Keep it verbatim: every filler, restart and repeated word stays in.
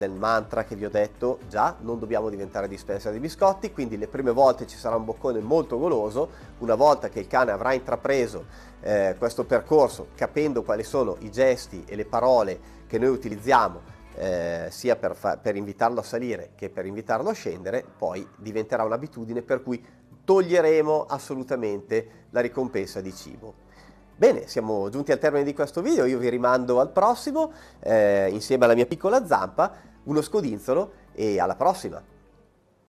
del mantra che vi ho detto già, non dobbiamo diventare dispenser di biscotti, quindi le prime volte ci sarà un boccone molto goloso. Una volta che il cane avrà intrapreso eh, questo percorso, capendo quali sono i gesti e le parole che noi utilizziamo, eh, sia per, fa- per invitarlo a salire che per invitarlo a scendere, poi diventerà un'abitudine per cui toglieremo assolutamente la ricompensa di cibo. Bene, siamo giunti al termine di questo video, io vi rimando al prossimo, eh, insieme alla mia piccola zampa, uno scodinzolo e alla prossima!